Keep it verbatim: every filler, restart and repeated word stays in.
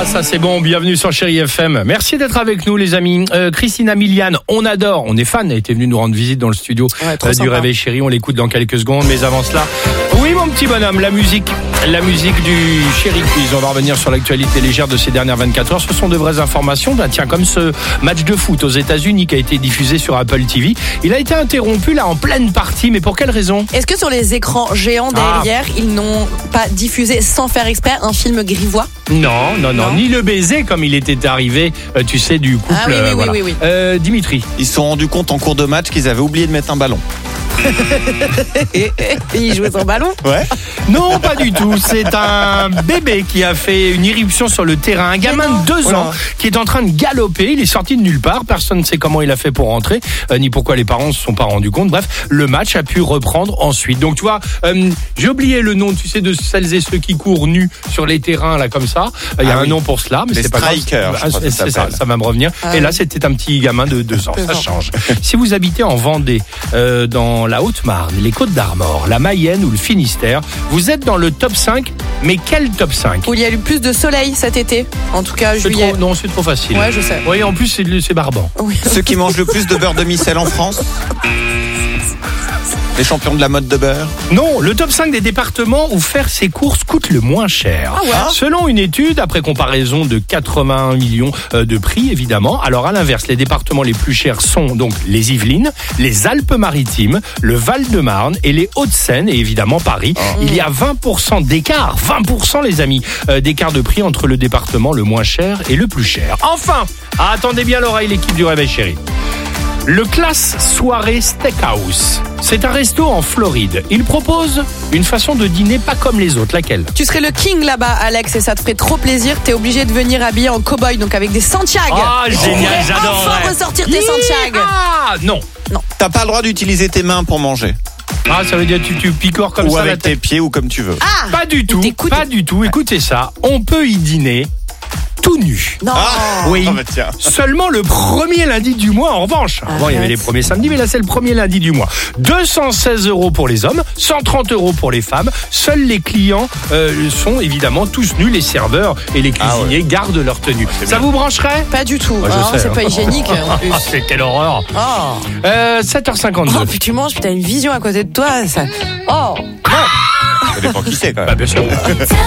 Ah, ça c'est bon, bienvenue sur Chérie F M. Merci d'être avec nous les amis. Euh, Christina Milian, on adore, on est fan, elle était venue nous rendre visite dans le studio ouais, euh, du Réveil Chérie, on l'écoute dans quelques secondes, mais avant cela, oui mon petit bonhomme, la musique, la musique du Chérie Quiz. On va revenir sur l'actualité légère de ces dernières vingt-quatre heures, ce sont de vraies informations. Ben, tiens, comme ce match de foot aux États-Unis qui a été diffusé sur Apple T V, il a été interrompu là en pleine partie, mais pour quelle raison? Est-ce que sur les écrans géants derrière, ah. ils n'ont pas diffusé sans faire exprès un film grivois? Non, non, non, non, ni le baiser comme il était arrivé, euh, tu sais, du couple. Ah oui, oui, euh, oui, voilà. oui, oui. Euh, Dimitri. Ils se sont rendus compte en cours de match qu'ils avaient oublié de mettre un ballon. Et il jouait son ballon? Ouais. Non, pas du tout. C'est un bébé qui a fait une irruption sur le terrain. Un gamin de deux ans qui est en train de galoper. Il est sorti de nulle part. Personne ne sait comment il a fait pour rentrer, euh, ni pourquoi les parents ne se sont pas rendus compte. Bref, le match a pu reprendre ensuite. Donc, tu vois, euh, j'ai oublié le nom, tu sais, de celles et ceux qui courent nus sur les terrains, là, comme ça. Il y a ah, un oui. nom pour cela, mais les c'est pas grave. Strikers, C'est ça, ça, ça va me revenir. Ah, et là, c'était un petit gamin de deux ans. Ça change. Si vous habitez en Vendée, euh, dans la Haute-Marne, les Côtes d'Armor, la Mayenne ou le Finistère, vous êtes dans le top cinq, mais quel top cinq? Où il y a eu plus de soleil cet été, en tout cas juillet. Trop, non, c'est trop facile. Ouais, je sais. Oui, en plus, c'est, c'est barbant. Oui. Ceux qui mangent le plus de beurre demi-sel en France? Les champions de la mode de beurre? Non, le top cinq des départements où faire ses courses coûte le moins cher. Ah ouais. Selon une étude, après comparaison de quatre-vingt-un millions de prix, évidemment. Alors à l'inverse, les départements les plus chers sont donc les Yvelines, les Alpes-Maritimes, le Val-de-Marne et les Hauts-de-Seine et évidemment Paris. Oh. Il y a vingt pour cent d'écart, vingt pour cent les amis, euh, d'écart de prix entre le département le moins cher et le plus cher. Enfin, ah, attendez bien l'oreille l'équipe du Réveil Chérie. Le Classe Soirée Steakhouse, c'est un resto en Floride. Il propose une façon de dîner pas comme les autres. Laquelle? Tu serais le king là-bas, Alex, et ça te ferait trop plaisir. T'es obligé de venir habillé en cow-boy, donc avec des Santiago. Ah, génial, j'adorerais. Enfin ressortir tes Santiago. Ah, non. Non. T'as pas le droit d'utiliser tes mains pour manger. Ah, ça veut dire que tu, tu picores comme ou ça. Ou avec la tête. tes pieds ou comme tu veux. Ah, pas du tout, t'écoutes. pas du tout. Écoutez ça, on peut y dîner tout nu. Non. Ah, oui. Oh bah tiens. Seulement le premier lundi du mois, en revanche. Avant, il y avait les premiers samedis, mais là, c'est le premier lundi du mois. deux cent seize euros pour les hommes, cent trente euros pour les femmes. Seuls les clients euh, sont évidemment tous nus. Les serveurs et les cuisiniers ah ouais. gardent leur tenue. C'est ça bien. Vous brancherait? Pas du tout. Moi, oh, sais, c'est hein. pas hygiénique. En plus. C'est quelle horreur. Oh. Euh, sept heures cinquante-deux. Oh, puis tu manges, puis t'as une vision à côté de toi. Ça... Oh. Ça dépend qui c'est quand même. Bah, bien sûr.